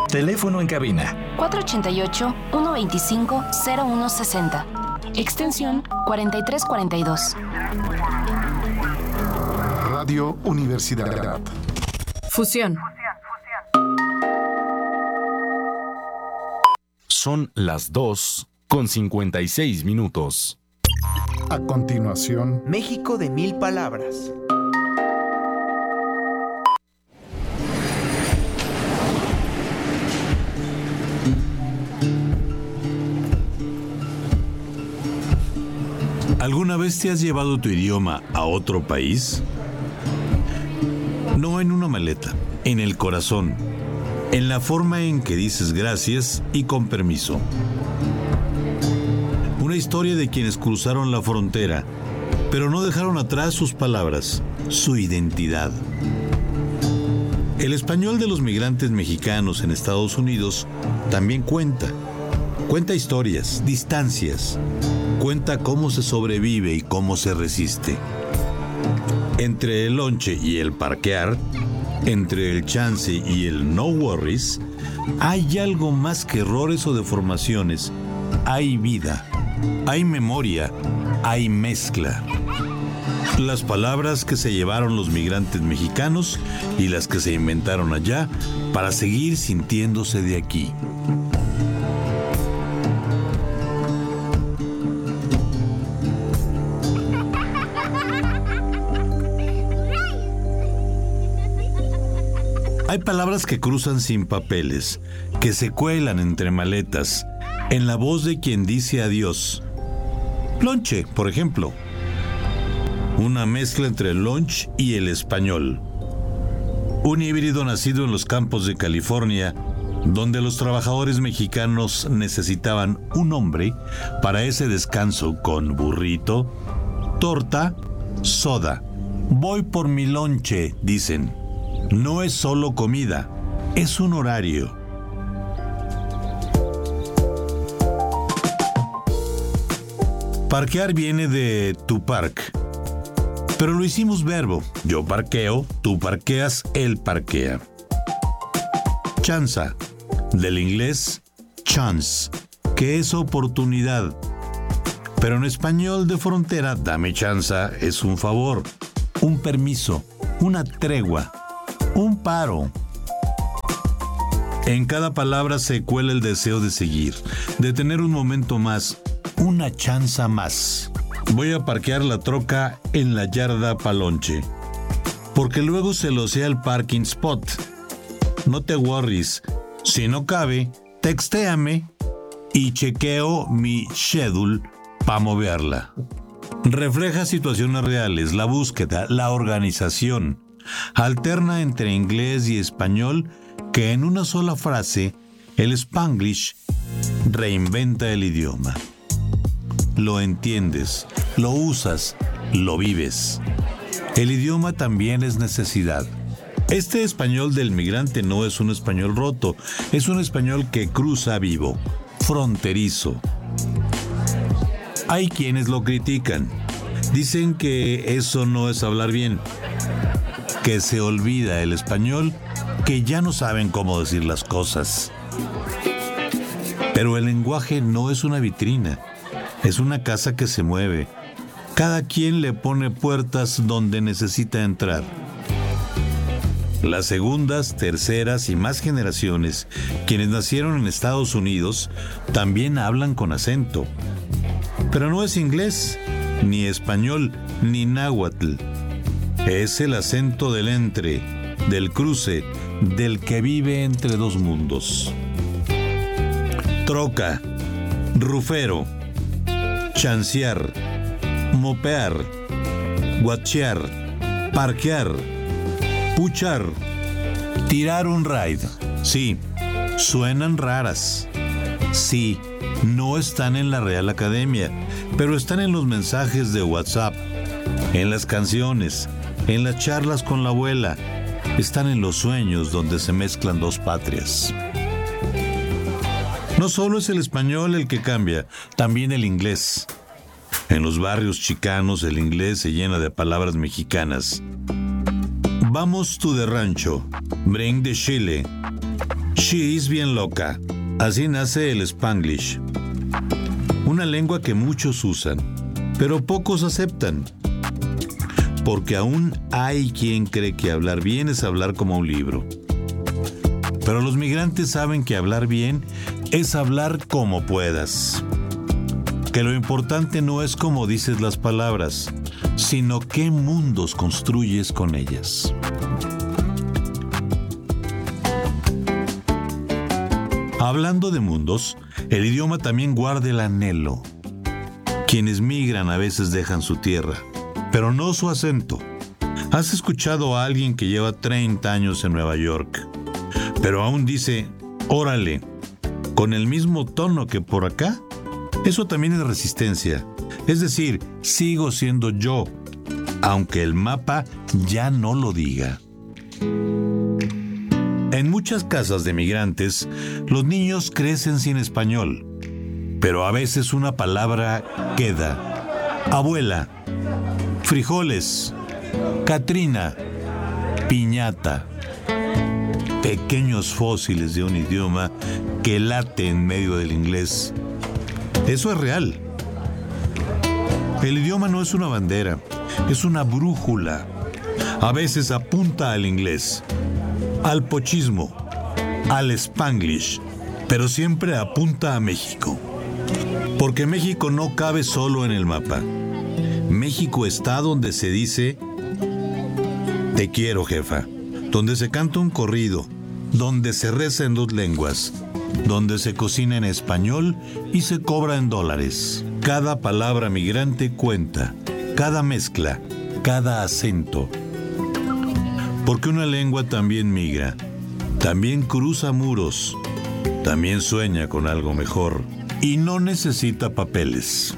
Teléfono en cabina 488-125-0160. Extensión 4342. Radio Universidad. Fusión. Son las 2:56. A continuación, México de 1000 palabras. ¿Alguna vez te has llevado tu idioma a otro país? No en una maleta, en el corazón, en la forma en que dices gracias y con permiso. Una historia de quienes cruzaron la frontera, pero no dejaron atrás sus palabras, su identidad. El español de los migrantes mexicanos en Estados Unidos también cuenta historias, distancias, cuenta cómo se sobrevive y cómo se resiste. Entre el lonche y el parquear, entre el chance y el no worries, hay algo más que errores o deformaciones. Hay vida, hay memoria, hay mezcla. Las palabras que se llevaron los migrantes mexicanos y las que se inventaron allá para seguir sintiéndose de aquí. Hay palabras que cruzan sin papeles, que se cuelan entre maletas, en la voz de quien dice adiós. Lonche, por ejemplo. Una mezcla entre el lunch y el español. Un híbrido nacido en los campos de California, donde los trabajadores mexicanos necesitaban un nombre para ese descanso con burrito, torta, soda. Voy por mi lonche, dicen. No es solo comida, es un horario. Parquear viene de to park, pero lo hicimos verbo. Yo parqueo, tú parqueas, él parquea. Chanza, del inglés chance, que es oportunidad. Pero en español de frontera, dame chanza es un favor, un permiso, una tregua, un paro. En cada palabra se cuela el deseo de seguir, de tener un momento más, una chanza más. Voy a parquear la troca en la yarda palonche, porque luego se lo sea el parking spot. No te worries, si no cabe, textéame y chequeo mi schedule para moverla. Refleja situaciones reales, la búsqueda, la organización. Alterna entre inglés y español que en una sola frase, el Spanglish reinventa el idioma. Lo entiendes, lo usas, lo vives. El idioma también es necesidad. Este español del migrante no es un español roto, es un español que cruza vivo, fronterizo. Hay quienes lo critican. Dicen que eso no es hablar bien, que se olvida el español, que ya no saben cómo decir las cosas. Pero el lenguaje no es una vitrina, es una casa que se mueve. Cada quien le pone puertas donde necesita entrar. Las segundas, terceras y más generaciones, quienes nacieron en Estados Unidos, también hablan con acento. Pero no es inglés, ni español, ni náhuatl. Es el acento del entre, del cruce, del que vive entre dos mundos. Troca, rufero, chancear, mopear, guachear, parquear, puchar, tirar un ride. Sí, suenan raras. Sí, no están en la Real Academia, pero están en los mensajes de WhatsApp, en las canciones, en las charlas con la abuela, están en los sueños donde se mezclan dos patrias. No solo es el español el que cambia, también el inglés. En los barrios chicanos el inglés se llena de palabras mexicanas. Vamos to the rancho, bring the chile. She is bien loca. Así nace el Spanglish. Una lengua que muchos usan, pero pocos aceptan. Porque aún hay quien cree que hablar bien es hablar como un libro. Pero los migrantes saben que hablar bien es hablar como puedas. Que lo importante no es cómo dices las palabras, sino qué mundos construyes con ellas. Hablando de mundos, el idioma también guarda el anhelo. Quienes migran a veces dejan su tierra, pero no su acento. ¿Has escuchado a alguien que lleva 30 años en Nueva York, pero aún dice, órale, con el mismo tono que por acá? Eso también es resistencia. Es decir, sigo siendo yo, aunque el mapa ya no lo diga. En muchas casas de migrantes, los niños crecen sin español, pero a veces una palabra queda. Abuela, frijoles, Catrina, piñata. Pequeños fósiles de un idioma que late en medio del inglés. Eso es real. El idioma no es una bandera, es una brújula. A veces apunta al inglés, al pochismo, al Spanglish, pero siempre apunta a México. Porque México no cabe solo en el mapa. México está donde se dice, te quiero, jefa, donde se canta un corrido, donde se reza en 2 lenguas, donde se cocina en español y se cobra en dólares. Cada palabra migrante cuenta, cada mezcla, cada acento. Porque una lengua también migra, también cruza muros, también sueña con algo mejor y no necesita papeles.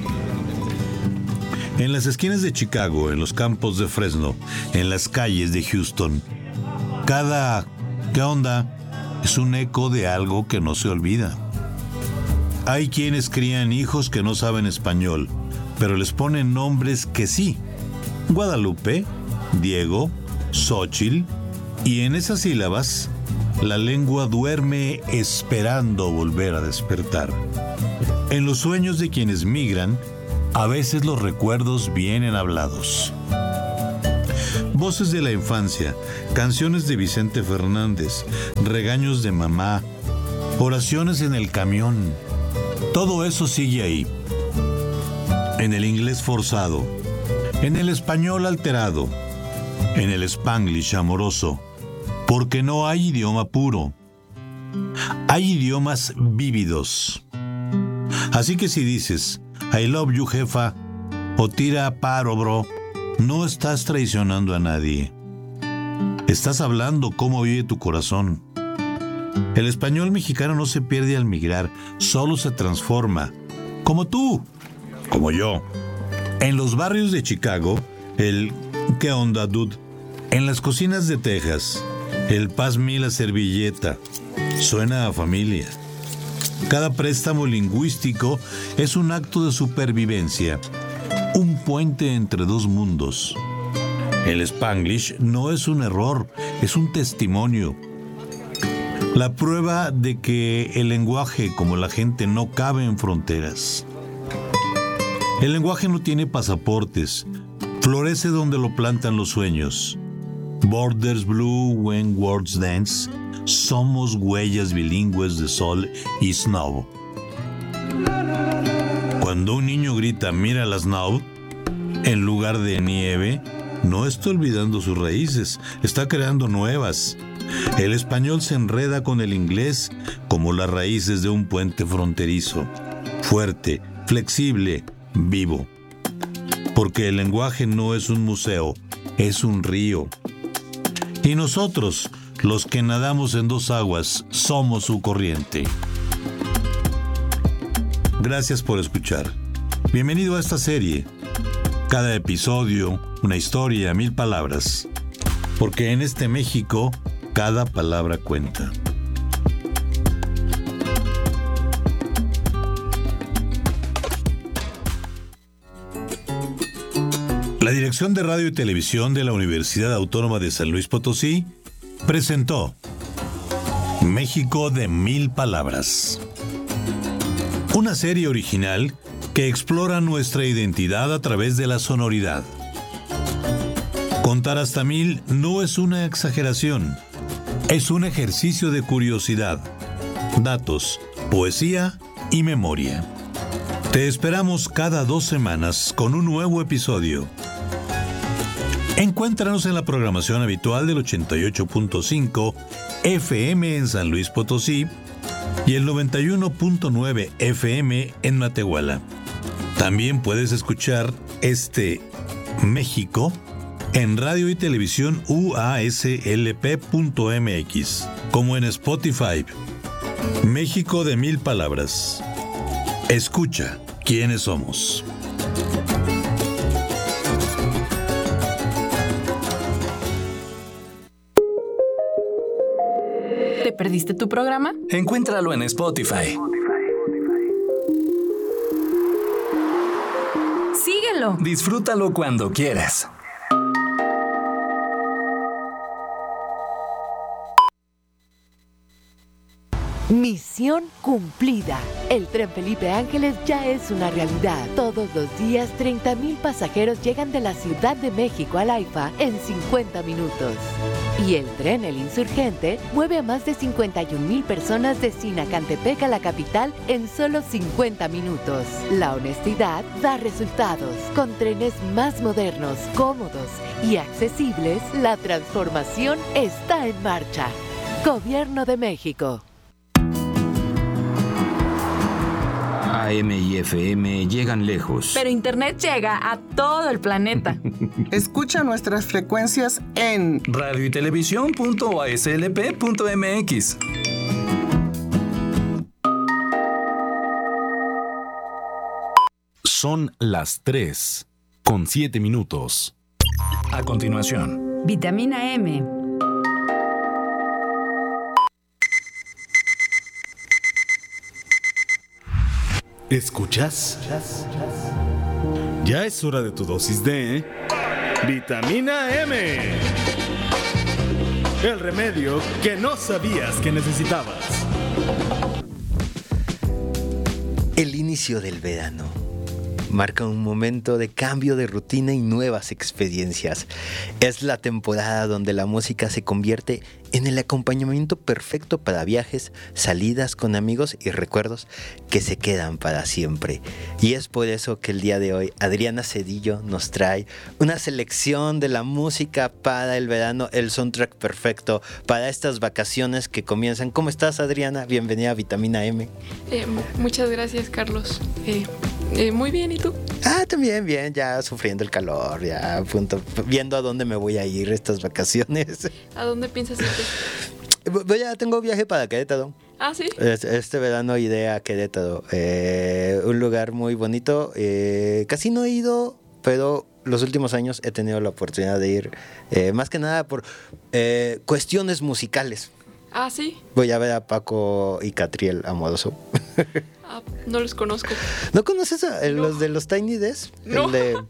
En las esquinas de Chicago, en los campos de Fresno, en las calles de Houston, cada ¿qué onda? Es un eco de algo que no se olvida. Hay quienes crían hijos que no saben español, pero les ponen nombres que sí. Guadalupe, Diego, Xóchitl, y en esas sílabas, la lengua duerme esperando volver a despertar. En los sueños de quienes migran, a veces los recuerdos vienen hablados. Voces de la infancia, canciones de Vicente Fernández, regaños de mamá, oraciones en el camión. Todo eso sigue ahí. En el inglés forzado, en el español alterado, en el Spanglish amoroso, porque no hay idioma puro. Hay idiomas vívidos. Así que si dices, I love you, jefa, o tira paro, bro, no estás traicionando a nadie. Estás hablando cómo vive tu corazón. El español mexicano no se pierde al migrar, solo se transforma. Como tú, como yo. En los barrios de Chicago, el ¿qué onda, dude? En las cocinas de Texas, el pásme la servilleta. Suena a familia. Cada préstamo lingüístico es un acto de supervivencia, un puente entre 2 mundos. El Spanglish no es un error, es un testimonio. La prueba de que el lenguaje, como la gente, no cabe en fronteras. El lenguaje no tiene pasaportes, florece donde lo plantan los sueños. Borders blue when words dance. Somos huellas bilingües de sol y snow. Cuando un niño grita, mira la snow, en lugar de nieve, no está olvidando sus raíces, está creando nuevas. El español se enreda con el inglés como las raíces de un puente fronterizo, fuerte, flexible, vivo. Porque el lenguaje no es un museo, es un río. Y nosotros, los que nadamos en 2 aguas, somos su corriente. Gracias por escuchar. Bienvenido a esta serie. Cada episodio, una historia, 1000 palabras. Porque en este México, cada palabra cuenta. La Dirección de Radio y Televisión de la Universidad Autónoma de San Luis Potosí presentó México de 1000 palabras. Una serie original que explora nuestra identidad a través de la sonoridad. Contar hasta 1000 no es una exageración, es un ejercicio de curiosidad, datos, poesía y memoria. Te esperamos cada 2 semanas con un nuevo episodio. Encuéntranos en la programación habitual del 88.5 FM en San Luis Potosí y el 91.9 FM en Matehuala. También puedes escuchar México en radio y televisión UASLP.mx, como en Spotify. México de 1000 palabras. Escucha quiénes somos. ¿Te perdiste tu programa? Encuéntralo en Spotify. Síguelo. Disfrútalo cuando quieras. Misión cumplida. El tren Felipe Ángeles ya es una realidad. Todos los días, 30,000 pasajeros llegan de la Ciudad de México al AIFA en 50 minutos. Y el tren El Insurgente mueve a más de 51,000 personas de Sinacantepec a la capital en solo 50 minutos. La honestidad da resultados. Con trenes más modernos, cómodos y accesibles, la transformación está en marcha. Gobierno de México. AM y FM llegan lejos. Pero Internet llega a todo el planeta. Escucha nuestras frecuencias en radio y televisión.aslp.mx. Son las 3:07. A continuación, Vitamina M. ¿Escuchas? Ya es hora de tu dosis de Vitamina M. El remedio que no sabías que necesitabas. El inicio del verano marca un momento de cambio de rutina y nuevas experiencias. Es la temporada donde la música se convierte en el acompañamiento perfecto para viajes, salidas con amigos y recuerdos que se quedan para siempre. Y es por eso que el día de hoy Adriana Cedillo nos trae una selección de la música para el verano, el soundtrack perfecto para estas vacaciones que comienzan. ¿Cómo estás, Adriana? Bienvenida a Vitamina M. Muchas gracias, Carlos. Muy bien, ¿y tú? También bien, ya sufriendo el calor, ya a punto, viendo a dónde me voy a ir estas vacaciones. ¿A dónde piensas irte? Ya tengo viaje para Querétaro. Ah, ¿sí? Este verano iré a Querétaro, un lugar muy bonito. Casi no he ido, pero los últimos años he tenido la oportunidad de ir, más que nada por cuestiones musicales. Ah, ¿sí? Voy a ver a Paco y Catriel Amoroso. No los conozco. ¿No conoces los de los Tiny Desk? No. El de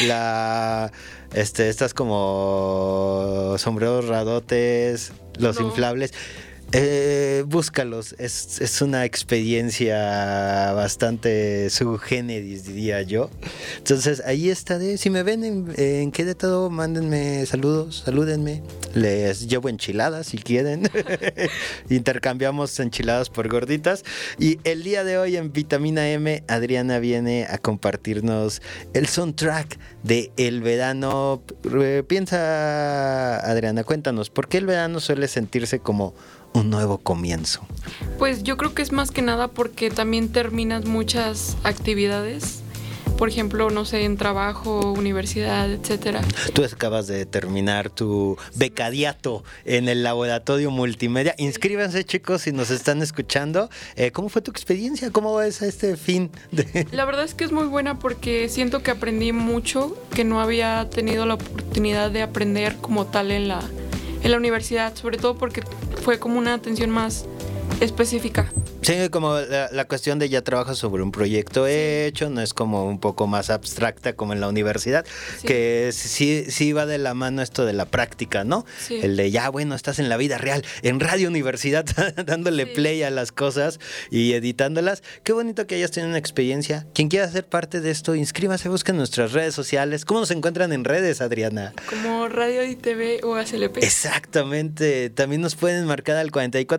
estas como sombreros radotes, los inflables. Búscalos, es una experiencia bastante subgéneris, diría yo. Entonces ahí estaré. Si me ven en Querétaro, mándenme saludos, salúdenme. Les llevo enchiladas si quieren. Intercambiamos enchiladas por gorditas. Y el día de hoy en Vitamina M, Adriana viene a compartirnos el soundtrack de el verano. Piensa, Adriana, cuéntanos, ¿por qué el verano suele sentirse como un nuevo comienzo? Pues yo creo que es más que nada porque también terminas muchas actividades. Por ejemplo, no sé, en trabajo, universidad, etcétera. Tú acabas de terminar tu becadiato en el laboratorio multimedia. Inscríbanse, chicos, si nos están escuchando. ¿Cómo fue tu experiencia? ¿Cómo ves este fin de...? La verdad es que es muy buena porque siento que aprendí mucho que no había tenido la oportunidad de aprender como tal en la universidad, sobre todo porque fue como una atención más específica. Sí, como la cuestión de ya trabajas sobre un proyecto hecho, no es como un poco más abstracta como en la universidad, que sí va de la mano esto de la práctica, ¿no? Sí. El de ya, bueno, estás en la vida real, en Radio Universidad, dándole play a las cosas y editándolas. Qué bonito que hayas tenido una experiencia. Quien quiera ser parte de esto, inscríbase, busquen nuestras redes sociales. ¿Cómo nos encuentran en redes, Adriana? Como Radio y TV o ACLP. Exactamente. También nos pueden marcar al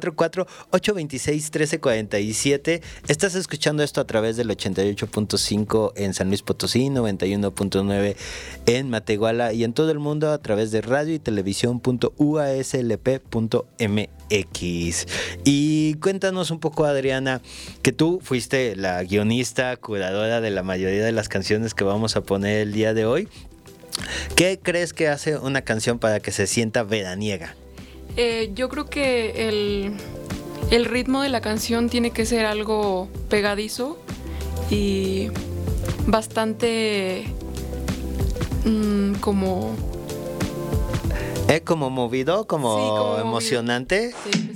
444-826-1347. Estás escuchando esto a través del 88.5 en San Luis Potosí, 91.9 en Matehuala y en todo el mundo a través de radio y televisión.uaslp.mx. Y cuéntanos un poco, Adriana, que tú fuiste la guionista, curadora de la mayoría de las canciones que vamos a poner el día de hoy. ¿Qué crees que hace una canción para que se sienta veraniega? Yo creo que el ritmo de la canción tiene que ser algo pegadizo y bastante como ¿Como movido? ¿Como emocionante? Sí,